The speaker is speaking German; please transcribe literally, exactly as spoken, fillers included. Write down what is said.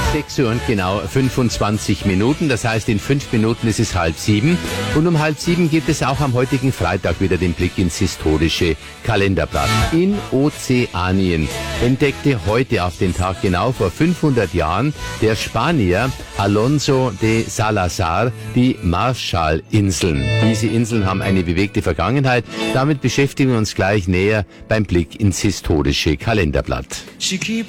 sechs Uhr und genau fünfundzwanzig Minuten, das heißt in fünf Minuten ist es halb sieben. Und um halb sieben gibt es auch am heutigen Freitag wieder den Blick ins historische Kalenderblatt. In Ozeanien entdeckte heute auf den Tag genau vor fünfhundert Jahren der Spanier Alonso de Salazar die Marshallinseln. Diese Inseln haben eine bewegte Vergangenheit. Damit beschäftigen wir uns gleich näher beim Blick ins historische Kalenderblatt. She keeps